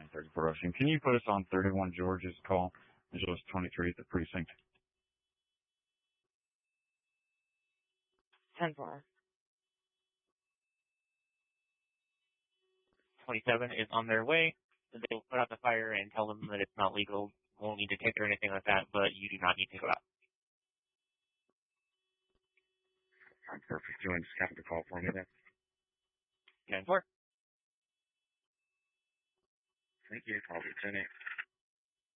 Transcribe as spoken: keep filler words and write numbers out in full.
nine thirty for Rushing. Can you put us on thirty-one George's call? As well as twenty-three at the precinct. ten four. twenty-seven is on their way. They will put out the fire and tell them that it's not legal. Won't need to take or anything like that, but you do not need to go out. I'm perfect. You want to just cap the call for me then? ten four. Thank you. Call me ten eight.